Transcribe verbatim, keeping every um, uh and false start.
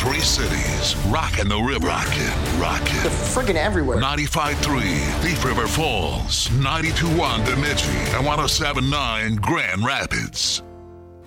Three cities, rocking the river. Rocking, rocking. They're friggin' everywhere. ninety-five point three Thief River Falls, ninety-two point one Bemidji, and one oh seven point nine Grand Rapids.